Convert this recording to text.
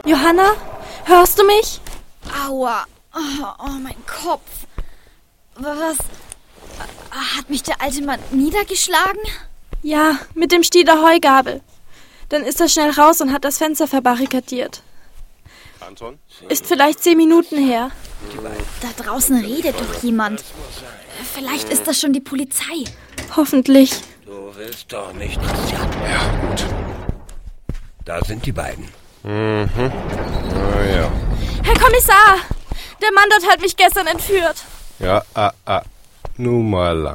Johanna, hörst du mich? Aua, oh, mein Kopf. Was? Hat mich der alte Mann niedergeschlagen? Ja, mit dem Stiel der Heugabel. Dann ist er schnell raus und hat das Fenster verbarrikadiert. Anton? Ist vielleicht 10 Minuten her. Da draußen redet doch jemand. Vielleicht ist das schon die Polizei. Hoffentlich. Du willst doch nicht, Christian. Ja, gut. Da sind die beiden. Na ja. Herr Kommissar, der Mann dort hat mich gestern entführt. Ja, nun mal lang.